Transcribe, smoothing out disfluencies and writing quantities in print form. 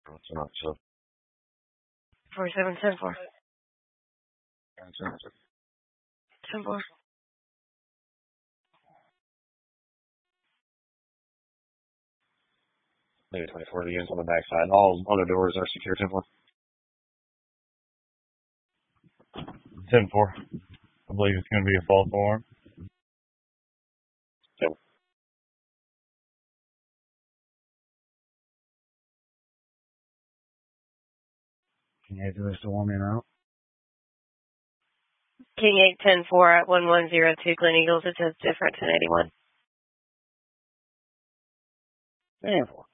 What's not so? 4710-4. 10-4. Maybe 24 units on the backside. All other doors are secure 10-4. 10-4. I believe it's going to be a false alarm. Yep. Can you do this to warm me out? King 810-4 at 1102 Glen Eagles. It says different 1081. 10-4.